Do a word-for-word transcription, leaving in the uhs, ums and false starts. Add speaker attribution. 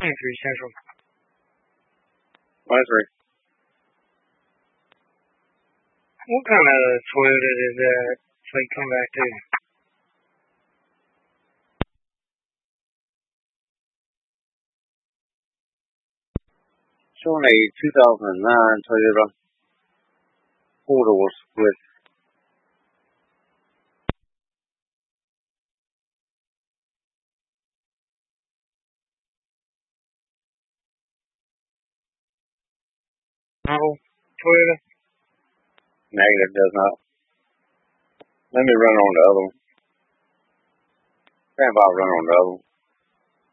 Speaker 1: twenty-three Central.
Speaker 2: twenty-three.
Speaker 1: What kind of Toyota did that fleet come back to?
Speaker 2: Showing a two thousand nine Toyota four doors with
Speaker 1: No, Toyota.
Speaker 2: negative, does not. Let me run on the other one. Stand by, run on the other one.